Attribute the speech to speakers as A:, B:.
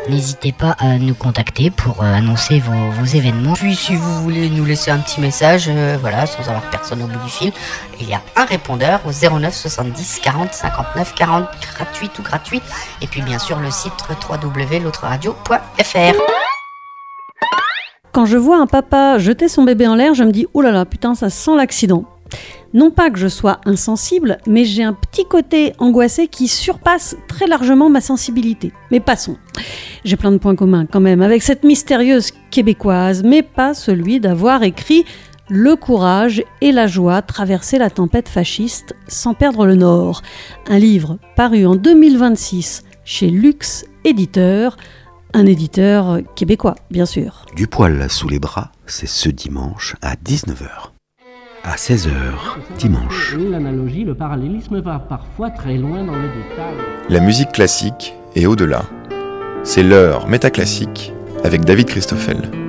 A: N'hésitez pas à nous contacter pour annoncer vos événements. Puis si vous voulez nous laisser un petit message, sans avoir personne au bout du fil, il y a un répondeur au 09 70 40 59 40, gratuit. Et puis bien sûr le site www.l'autreradio.fr.
B: Quand je vois un papa jeter son bébé en l'air, je me dis « Oh là là, putain, ça sent l'accident ». Non pas que je sois insensible, mais j'ai un petit côté angoissé qui surpasse très largement ma sensibilité. Mais passons. J'ai plein de points communs quand même avec cette mystérieuse Québécoise, mais pas celui d'avoir écrit « Le courage et la joie traverser la tempête fasciste sans perdre le nord ». Un livre paru en 2026 chez Luxe Éditeur, un éditeur québécois, bien sûr.
C: Du poil sous les bras, c'est ce dimanche à 19h. À 16h, dimanche.
D: L'analogie, le parallélisme va parfois très loin dans le détail.
E: La musique classique et au-delà. C'est l'heure métaclassique avec David Christoffel.